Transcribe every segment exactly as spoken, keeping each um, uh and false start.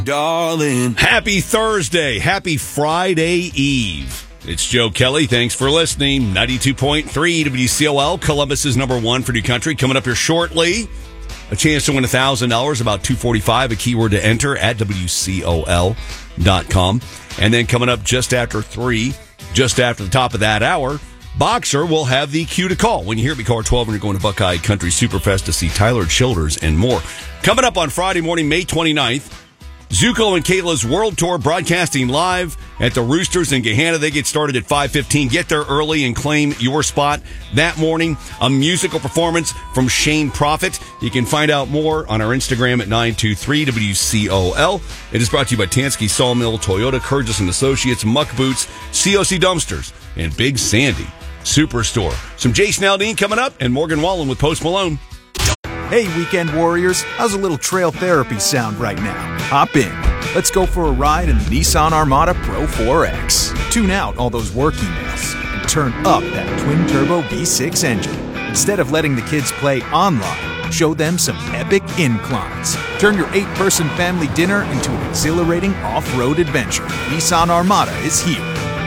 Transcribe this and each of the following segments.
Darling. Happy Thursday. Happy Friday Eve. It's Joe Kelly. Thanks for listening. ninety-two point three W C O L, Columbus's number one for New Country. Coming up here shortly, a chance to win one thousand dollars, about two forty-five, a keyword to enter at W C O L dot com. And then coming up just after three, just after the top of that hour, Boxer will have the cue to call. When you hear me call twelve and you're going to Buckeye Country Superfest to see Tyler Childers and more. Coming up on Friday morning, May twenty-ninth, Zuko and Kayla's World Tour broadcasting live at the Roosters in Gahanna. They get started at five fifteen. Get there early and claim your spot that morning. A musical performance from Shane Prophet. You can find out more on our Instagram at nine two three W C O L. It is brought to you by Tansky Sawmill, Toyota, Curtis and Associates, Muck Boots, C O C Dumpsters, and Big Sandy Superstore. Some Jason Aldean coming up and Morgan Wallen with Post Malone. Hey, weekend warriors, how's a little trail therapy sound right now? Hop in. Let's go for a ride in the Nissan Armada Pro four X. Tune out all those work emails and turn up that twin-turbo V six engine. Instead of letting the kids play online, show them some epic inclines. Turn your eight-person family dinner into an exhilarating off-road adventure. Nissan Armada is here.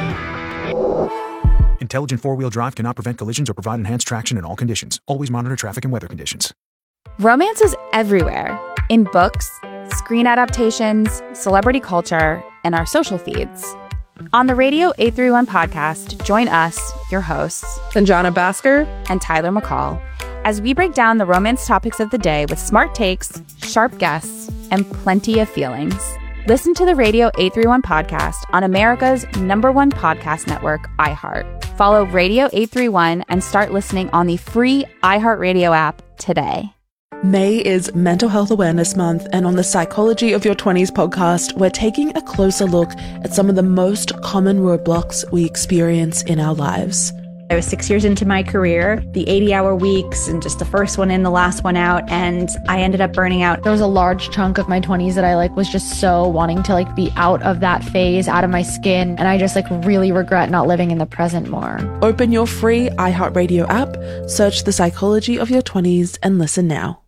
Intelligent four-wheel drive cannot prevent collisions or provide enhanced traction in all conditions. Always monitor traffic and weather conditions. Romance is everywhere. In books, screen adaptations, celebrity culture, and our social feeds. On the Radio eight thirty-one podcast, join us, your hosts, Sanjana Bhaskar and Tyler McCall, as we break down the romance topics of the day with smart takes, sharp guests, and plenty of feelings. Listen to the Radio eight thirty-one podcast on America's number one podcast network, iHeart. Follow Radio eight thirty-one and start listening on the free iHeartRadio app today. May is Mental Health Awareness Month, and on the Psychology of Your twenties podcast, we're taking a closer look at some of the most common roadblocks we experience in our lives. I was six years into my career, the eighty-hour weeks, and just the first one in, the last one out, and I ended up burning out. There was a large chunk of my twenties that I like was just so wanting to like be out of that phase, out of my skin, and I just like really regret not living in the present more. Open your free iHeartRadio app, search The Psychology of Your twenties, and listen now.